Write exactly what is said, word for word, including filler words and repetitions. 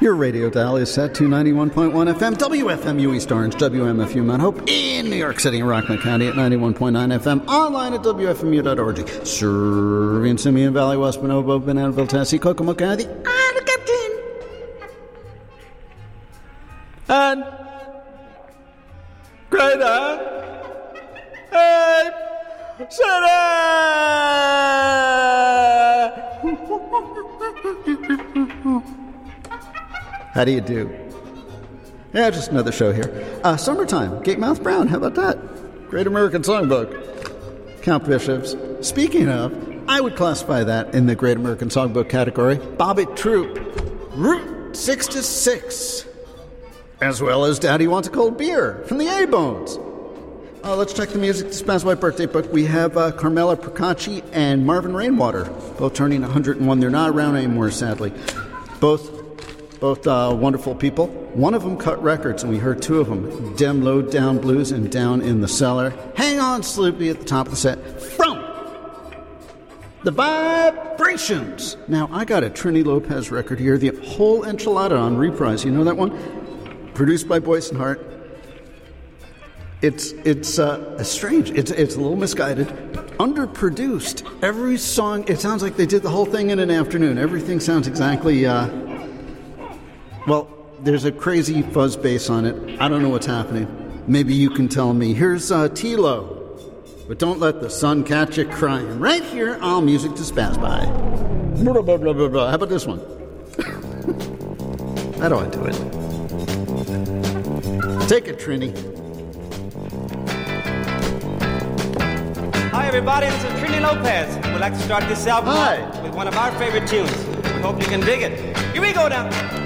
Your radio dial is set to ninety-one point one F M, W F M U East Orange, W M F U Mount Hope, in New York City and Rockland County at ninety-one point nine F M, online at W F M U dot org. Serving Simeon Valley, West Bonobo, Bananaville, Tennessee, Kokomo County, and the captain. And Greater Ape City! How do you do? Yeah, just another show here. Uh, summertime, Gatemouth Brown, how about that? Great American Songbook. Count Bishops. Speaking of, I would classify that in the Great American Songbook category. Bobbit Troop, Route sixty-six. As well as Daddy Wants a Cold Beer from the A-Bones. Uh, let's check the music dispense White Birthday Book. We have uh, Carmela Procacci and Marvin Rainwater, both turning one hundred and one. They're not around anymore, sadly. Both both uh, wonderful people. One of them cut records, and we heard two of them. Dem Low Down Blues and Down in the Cellar. Hang On Sloopy at the top of the set. From The Vibrations. Now, I got a Trini Lopez record here, the whole enchilada on reprise. You know that one? Produced by Boyce and Hart. It's it's uh, strange. It's it's a little misguided. Underproduced. Every song, it sounds like they did the whole thing in an afternoon. Everything sounds exactly, uh, well, there's a crazy fuzz bass on it. I don't know what's happening. Maybe you can tell me. Here's uh, T-Lo. But don't let the sun catch you crying. Right here on Music to Spaz By. Blah, blah, blah, blah, blah. How about this one? How do I do it? Take it, Trini. Hi, everybody. This is Trini Lopez. We'd like to start this album Hi. off with one of our favorite tunes. We hope you can dig it. Here we go now.